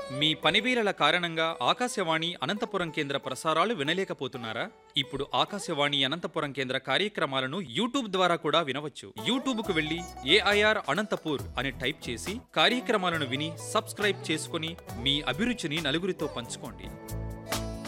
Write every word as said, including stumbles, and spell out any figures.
మీ పనివేళల కారణంగా ఆకాశవాణి అనంతపురం కేంద్ర ప్రసారాలు వినలేకపోతున్నారా? ఇప్పుడు ఆకాశవాణి అనంతపురం కేంద్ర కార్యక్రమాలను యూట్యూబ్ ద్వారా కూడా వినవచ్చు. యూట్యూబ్ కు వెళ్లి ఏఐఆర్ అనంతపూర్ అని టైప్ చేసి కార్యక్రమాలను విని సబ్స్క్రైబ్ చేసుకుని మీ అభిరుచిని నలుగురితో పంచుకోండి.